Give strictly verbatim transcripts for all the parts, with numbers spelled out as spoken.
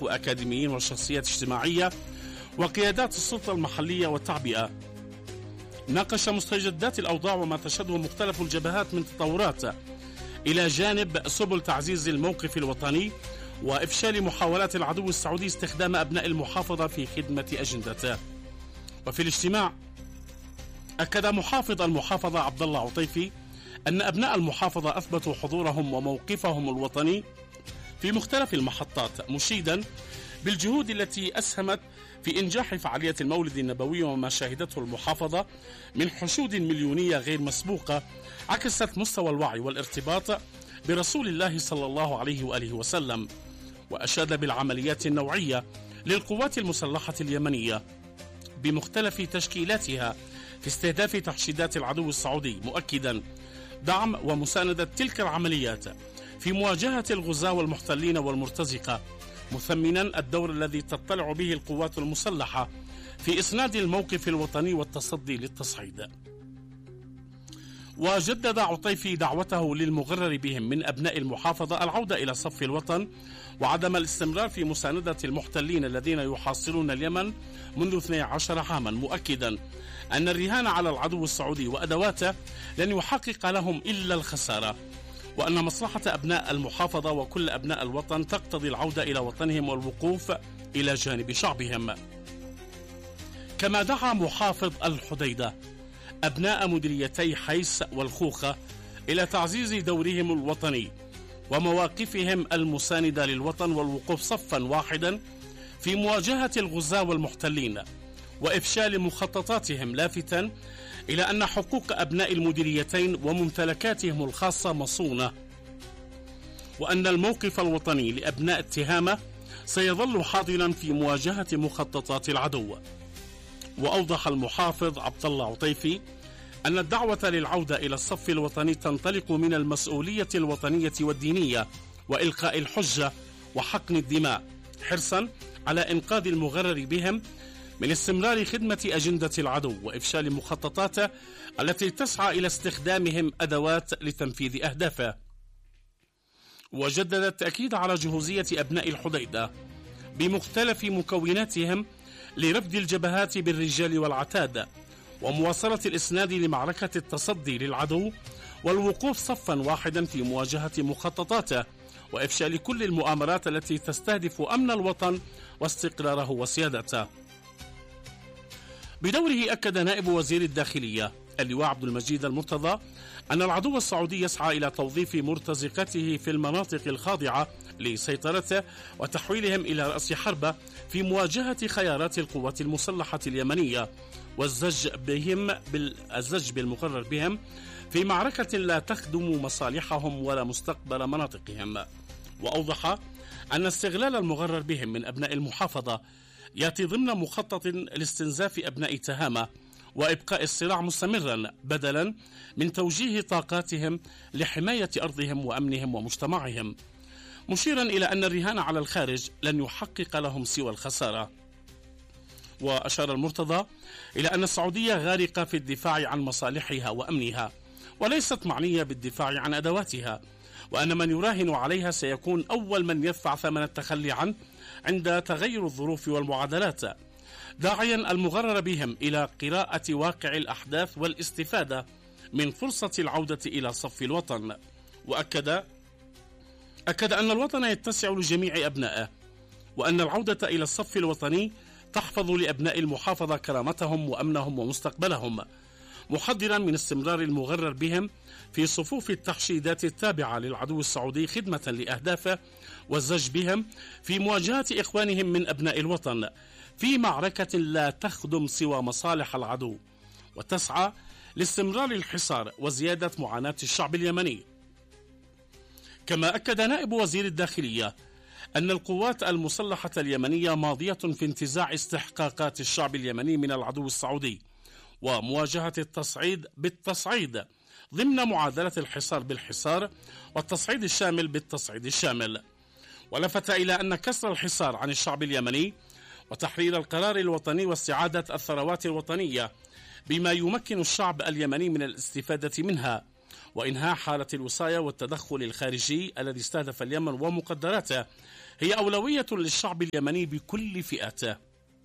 مشايخ وأكاديميين وشخصيات اجتماعية وقيادات السلطة المحلية والتعبئة. ناقش مستجدات الأوضاع وما تشهده مختلف الجبهات من تطورات، إلى جانب سبل تعزيز الموقف الوطني وإفشال محاولات العدو السعودي استخدام أبناء المحافظة في خدمة أجندته. وفي الاجتماع أكد محافظ المحافظة عبد الله عطيفي أن أبناء المحافظة أثبتوا حضورهم وموقفهم الوطني في مختلف المحطات، مشيدا بالجهود التي أسهمت في إنجاح فعالية المولد النبوي وما شهدته المحافظة من حشود مليونية غير مسبوقة عكست مستوى الوعي والارتباط برسول الله صلى الله عليه وآله وسلم. وأشاد بالعمليات النوعية للقوات المسلحة اليمنية بمختلف تشكيلاتها في استهداف تحشيدات العدو السعودي، مؤكدا دعم ومساندة تلك العمليات في مواجهة الغزاة والمحتلين والمرتزقة، مثمنا الدور الذي تطلع به القوات المسلحة في إسناد الموقف الوطني والتصدي للتصعيد. وجدد عطيفي دعوته للمغرر بهم من أبناء المحافظة العودة إلى صف الوطن وعدم الاستمرار في مساندة المحتلين الذين يحاصرون اليمن منذ اثني عشر عاما، مؤكدا أن الرهان على العدو السعودي وأدواته لن يحقق لهم إلا الخسارة، وأن مصلحة أبناء المحافظة وكل أبناء الوطن تقتضي العودة إلى وطنهم والوقوف إلى جانب شعبهم. كما دعا محافظ الحديدة أبناء مديريتي حيس والخوخة إلى تعزيز دورهم الوطني ومواقفهم المساندة للوطن والوقوف صفا واحدا في مواجهة الغزاة والمحتلين وإفشال مخططاتهم، لافتا إلى أن حقوق أبناء المديريتين وممتلكاتهم الخاصة مصونة، وأن الموقف الوطني لأبناء التهامة سيظل حاضرا في مواجهة مخططات العدو. وأوضح المحافظ عبد الله عطيفي أن الدعوة للعودة إلى الصف الوطني تنطلق من المسؤولية الوطنية والدينية وإلقاء الحجة وحقن الدماء، حرصا على إنقاذ المغرر بهم من استمرار خدمة أجندة العدو وإفشال مخططاته التي تسعى إلى استخدامهم أدوات لتنفيذ أهدافه. وجدد التأكيد على جهوزية أبناء الحديدة بمختلف مكوناتهم لرفض الجبهات بالرجال والعتاد ومواصلة الإسناد لمعركة التصدي للعدو والوقوف صفا واحدا في مواجهة مخططاته وإفشال كل المؤامرات التي تستهدف أمن الوطن واستقراره وسيادته. بدوره أكد نائب وزير الداخلية اللواء عبد المجيد المرتضى أن العدو السعودي يسعى إلى توظيف مرتزقته في المناطق الخاضعة لسيطرته وتحويلهم إلى رأس حربة في مواجهة خيارات القوات المسلحة اليمنية والزج بهم بالزج بالمقرر بهم في معركة لا تخدم مصالحهم ولا مستقبل مناطقهم. وأوضح أن استغلال المغرر بهم من أبناء المحافظة يأتي ضمن مخطط لاستنزاف أبناء تهامة وإبقاء الصراع مستمرا بدلا من توجيه طاقاتهم لحماية أرضهم وأمنهم ومجتمعهم، مشيرا إلى أن الرهان على الخارج لن يحقق لهم سوى الخسارة. وأشار المرتضى إلى أن السعودية غارقة في الدفاع عن مصالحها وأمنها وليست معنية بالدفاع عن أدواتها، وأن من يراهن عليها سيكون أول من يدفع ثمن التخلي عنه عند تغير الظروف والمعادلات، داعيا المغرر بهم إلى قراءة واقع الأحداث والاستفادة من فرصة العودة إلى صف الوطن. وأكد أكد أن الوطن يتسع لجميع أبنائه، وأن العودة إلى الصف الوطني تحفظ لأبناء المحافظة كرامتهم وأمنهم ومستقبلهم، محذرا من استمرار المغرر بهم في صفوف التحشيدات التابعة للعدو السعودي خدمة لأهدافه والزج بهم في مواجهة إخوانهم من أبناء الوطن في معركة لا تخدم سوى مصالح العدو وتسعى لاستمرار الحصار وزيادة معاناة الشعب اليمني. كما أكد نائب وزير الداخلية أن القوات المسلحة اليمنية ماضية في انتزاع استحقاقات الشعب اليمني من العدو السعودي ومواجهة التصعيد بالتصعيد ضمن معادلة الحصار بالحصار والتصعيد الشامل بالتصعيد الشامل. ولفت إلى أن كسر الحصار عن الشعب اليمني وتحرير القرار الوطني واستعادة الثروات الوطنية بما يمكن الشعب اليمني من الاستفادة منها وإنهاء حالة الوصاية والتدخل الخارجي الذي استهدف اليمن ومقدراته هي أولوية للشعب اليمني بكل فئاته.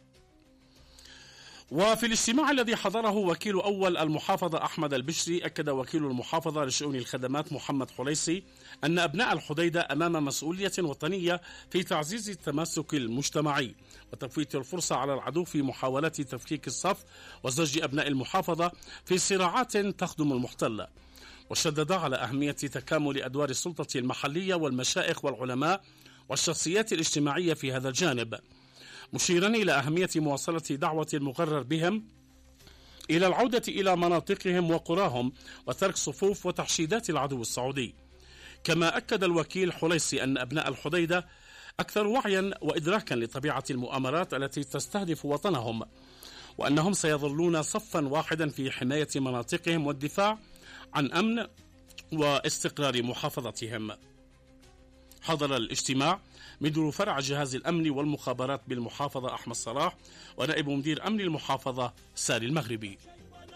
وفي الاجتماع الذي حضره وكيل أول المحافظة أحمد البشري، أكد وكيل المحافظة لشؤون الخدمات محمد حليسي أن أبناء الحديدة أمام مسؤولية وطنية في تعزيز التماسك المجتمعي وتفويت الفرصة على العدو في محاولة تفكيك الصف وزج أبناء المحافظة في صراعات تخدم المحتل. وشدد على أهمية تكامل أدوار السلطة المحلية والمشائخ والعلماء والشخصيات الاجتماعية في هذا الجانب، مشيرا إلى أهمية مواصلة دعوة المقرر بهم إلى العودة إلى مناطقهم وقراهم وترك صفوف وتحشيدات العدو السعودي. كما أكد الوكيل حليسي أن أبناء الحديدة أكثر وعيا وإدراكا لطبيعة المؤامرات التي تستهدف وطنهم، وأنهم سيظلون صفا واحدا في حماية مناطقهم والدفاع عن أمن واستقرار محافظتهم. حضر الاجتماع مدير فرع جهاز الأمن والمخابرات بالمحافظة أحمد صلاح ونائب مدير أمن المحافظة ساري المغربي.